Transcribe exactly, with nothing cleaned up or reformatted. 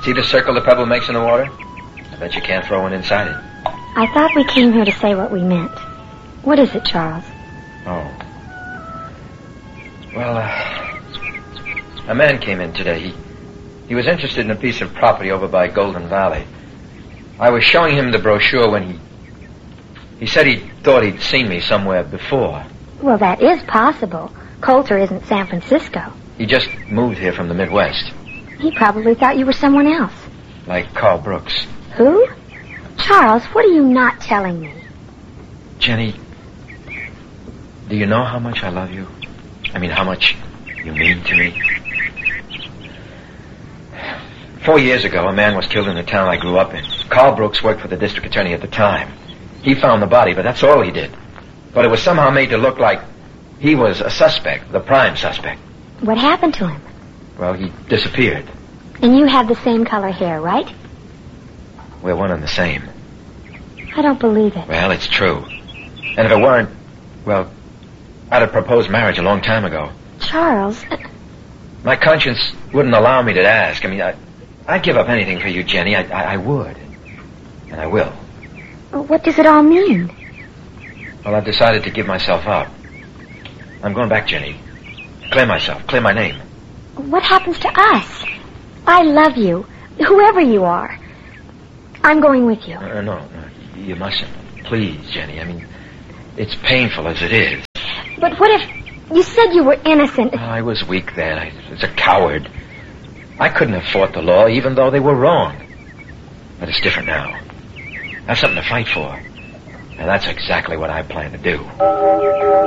See the circle the pebble makes in the water? I bet you can't throw one inside it. I thought we came here to say what we meant. What is it, Charles? Oh. Well, uh, a man came in today. He, he was interested in a piece of property over by Golden Valley. I was showing him the brochure when he... He said he thought he'd seen me somewhere before. Well, that is possible. Coulter isn't San Francisco. He just moved here from the Midwest. He probably thought you were someone else. Like Carl Brooks. Who? Charles, what are you not telling me? Jenny, do you know how much I love you? I mean, how much you mean to me? Four years ago, a man was killed in the town I grew up in. Carl Brooks worked for the district attorney at the time. He found the body, but that's all he did. But it was somehow made to look like he was a suspect, the prime suspect. What happened to him? Well, he disappeared. And you have the same color hair, right? We're one and the same. I don't believe it. Well, it's true. And if it weren't, well, I'd have proposed marriage a long time ago. Charles... My conscience wouldn't allow me to ask. I mean, I, I'd give up anything for you, Jenny. I, I, I would. And I will. What does it all mean? Well, I've decided to give myself up. I'm going back, Jenny. Clear myself. Clear my name. What happens to us? I love you, whoever you are. I'm going with you. Uh, no, no, you mustn't. Please, Jenny. I mean, it's painful as it is. But what if... You said you were innocent. Oh, I was weak then. I was a coward. I couldn't have fought the law, even though they were wrong. But it's different now. I have something to fight for. And that's exactly what I plan to do.